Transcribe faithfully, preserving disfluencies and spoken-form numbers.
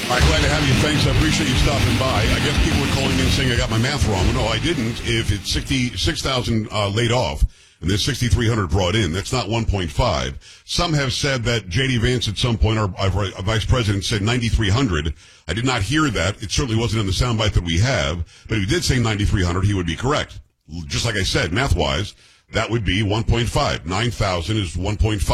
All right, glad to have you. Thanks. I appreciate you stopping by. I guess people were calling in saying I got my math wrong. No, I didn't. If it's sixty-six thousand uh, laid off and there's sixty-three hundred brought in, that's not one point five. Some have said that J D. Vance at some point, our, our, our vice president, said ninety-three hundred. I did not hear that. It certainly wasn't in the soundbite that we have. But if he did say ninety-three hundred, he would be correct. Just like I said, math-wise, that would be one point five. nine thousand is one point five.